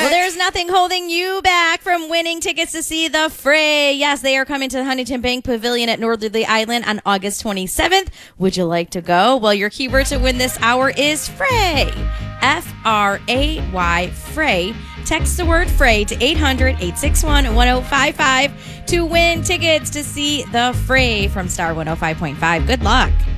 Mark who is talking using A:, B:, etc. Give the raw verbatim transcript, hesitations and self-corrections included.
A: Well, there's nothing holding you back from winning tickets to see The Fray. Yes, they are coming to the Huntington Bank Pavilion at Northerly Island on August twenty-seventh. Would you like to go? Well, your keyword to win this hour is Fray. F R A Y, Fray. Text the word Fray to eight hundred, eight six one, one oh five five to win tickets to see The Fray from Star one oh five point five. Good luck.